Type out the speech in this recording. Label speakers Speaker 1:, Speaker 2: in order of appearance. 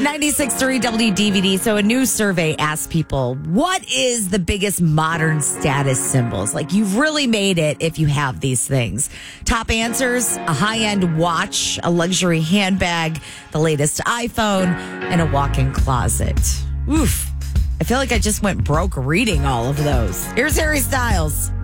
Speaker 1: 96.3 WDVD. So a new survey asked people, what is the biggest modern status symbols? Like, you've really made it if you have these things. Top answers: a high-end watch, a luxury handbag, the latest iPhone, and a walk-in closet. Oof. I feel like I just went broke reading all of those. Here's Harry Styles.